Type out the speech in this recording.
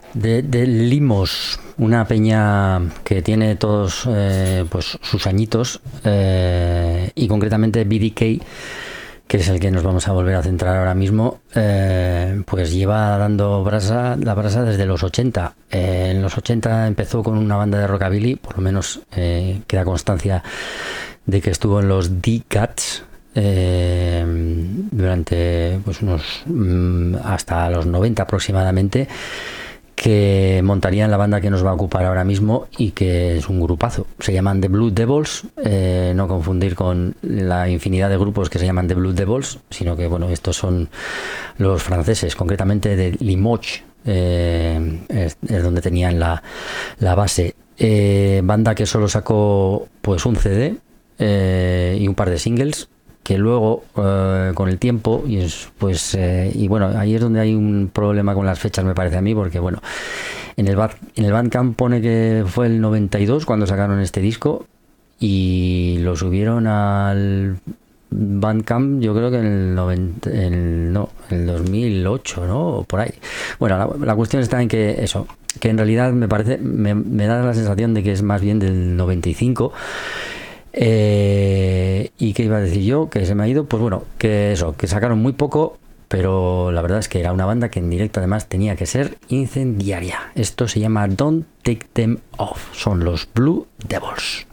De Limos, una peña que tiene todos pues sus añitos, y concretamente BDK, que es el que nos vamos a volver a centrar ahora mismo, pues lleva dando la brasa desde los 80. En los 80 empezó con una banda de rockabilly, por lo menos queda constancia de que estuvo en los D-Cats durante pues hasta los 90 aproximadamente, que montarían la banda que nos va a ocupar ahora mismo y que es un grupazo. Se llaman The Blue Devils, no confundir con la infinidad de grupos que se llaman The Blue Devils, sino que bueno, estos son los franceses, concretamente de Limoges, es donde tenían la base. Banda que solo sacó pues un CD y un par de singles, que luego con el tiempo y bueno, ahí es donde hay un problema con las fechas, me parece a mí, porque bueno, en el Bandcamp pone que fue el 92 cuando sacaron este disco, y lo subieron al Bandcamp yo creo que en el 90, no, en el 2008, ¿no? O por ahí. Bueno, la cuestión está en que eso, que en realidad me da la sensación de que es más bien del 95. ¿Y qué iba a decir yo? Que se me ha ido. Pues bueno, que eso, que sacaron muy poco, pero la verdad es que era una banda que en directo además tenía que ser incendiaria. Esto se llama Don't Take Them Off. Son los Blue Devils.